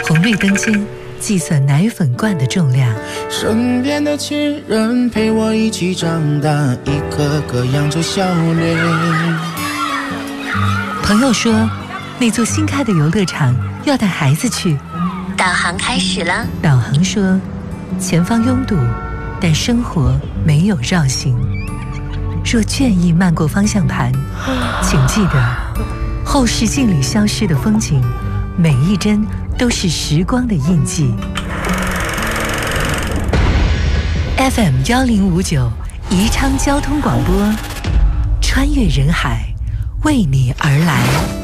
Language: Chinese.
红绿灯间计算奶粉罐的重量， 身边的亲人陪我一起长大，一个个扬着笑脸。 朋友说那座新开的游乐场要带孩子去， 导航开始了。 导航说前方拥堵，但生活没有绕行。若倦意漫过方向盘，请记得后视镜里消失的风景，每一帧都是时光的印记。FM1059宜昌交通广播，穿越人海，为你而来。